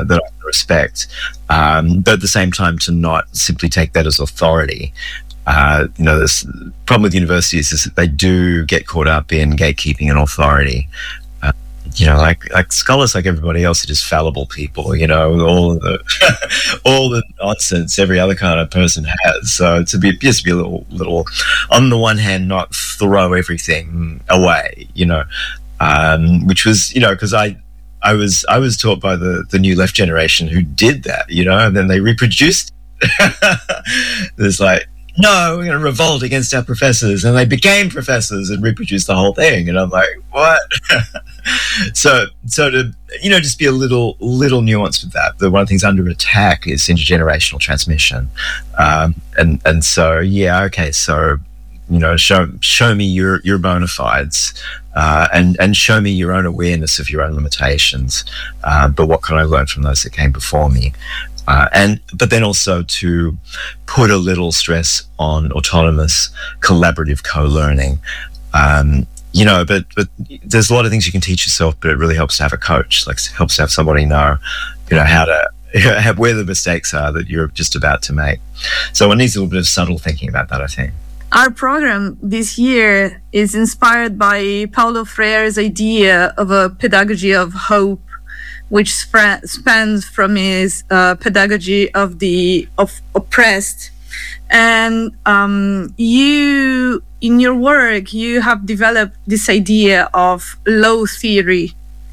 that I respect, but at the same time to not simply take that as authority. This problem with universities is that they do get caught up in gatekeeping and authority. Like scholars, like everybody else, are just fallible people. All of the all the nonsense every other kind of person has. So to be a little, on the one hand, not throw everything away. Which was because I was taught by the new left generation who did that. And then they reproduced. There's like, no, we're going to revolt against our professors, and they became professors and reproduced the whole thing. And I'm like, what? So to just be a little nuanced with that. The one of the things under attack is intergenerational transmission, and so okay, so show me your bona fides, and show me your own awareness of your own limitations. But what can I learn from those that came before me? But then also to put a little stress on autonomous, collaborative co-learning. But there's a lot of things you can teach yourself, but it really helps to have a coach. Like, it helps to have somebody know how to where the mistakes are that you're just about to make. So it needs a little bit of subtle thinking about that, I think. Our program this year is inspired by Paulo Freire's idea of a pedagogy of hope, which spans from his pedagogy of the oppressed. And you, in your work, you have developed this idea of low theory,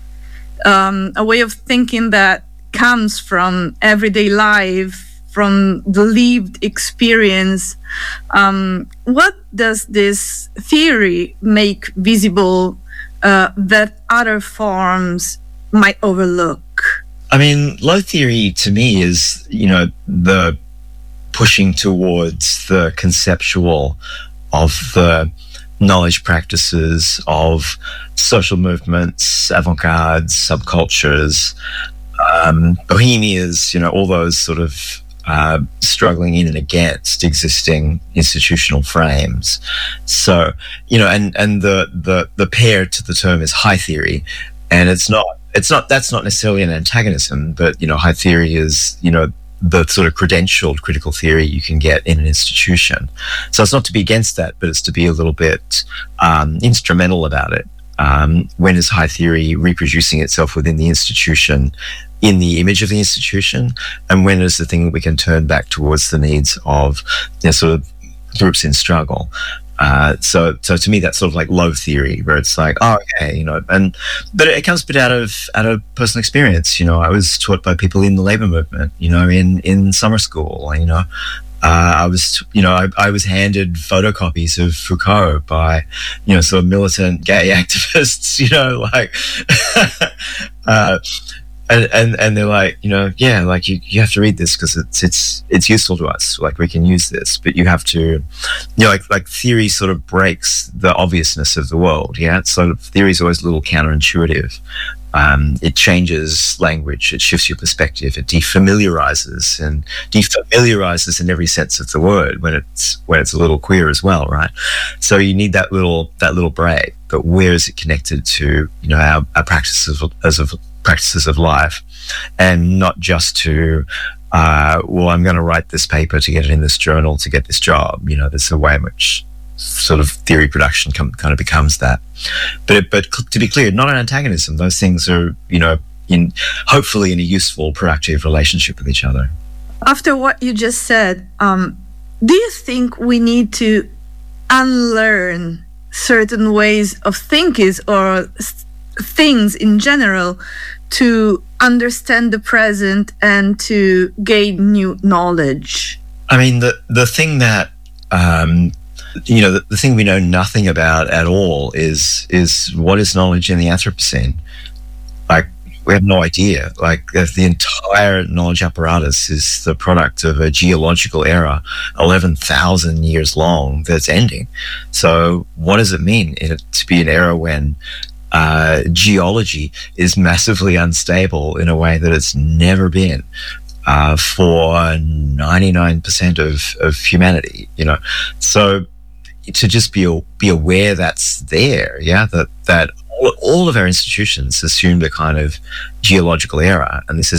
a way of thinking that comes from everyday life, from the lived experience. What does this theory make visible that other forms might overlook? I mean, low theory to me is, the pushing towards the conceptual of the knowledge practices of social movements, avant-gardes, subcultures, bohemias, all those sort of struggling in and against existing institutional frames. So, and the pair to the term is high theory, and that's not necessarily an antagonism, but high theory is the sort of credentialed critical theory you can get in an institution. So it's not to be against that, but it's to be a little bit instrumental about it. When is high theory reproducing itself within the institution, in the image of the institution, and when is the thing that we can turn back towards the needs of sort of groups in struggle? So to me, that's sort of like low theory, where it's like, okay, but it comes a bit out of personal experience. I was taught by people in the labor movement, in summer school. I was handed photocopies of Foucault by, sort of militant gay activists, and they're like, you have to read this because it's useful to us. Like, we can use this, but you have to, like theory sort of breaks the obviousness of the world. Yeah, it's sort of, theory is always a little counterintuitive. It changes language, it shifts your perspective, it defamiliarizes in every sense of the word when it's a little queer as well, right? So you need that little break. But where is it connected to our practices of life, and not just to I'm going to write this paper to get it in this journal to get this job. There's a way in which sort of theory production kind of becomes that. But to be clear, not an antagonism. Those things are, hopefully in a useful, productive relationship with each other. After what you just said, do you think we need to unlearn certain ways of thinking or things in general to understand the present and to gain new knowledge? I mean, the thing that the thing we know nothing about at all is what is knowledge in the Anthropocene. Like, we have no idea. Like, the entire knowledge apparatus is the product of a geological era, 11,000 years long, that's ending. So what does it mean to be an era when geology is massively unstable in a way that it's never been for 99% of humanity? So to just be aware that's there, that all of our institutions assumed a kind of geological era, and this is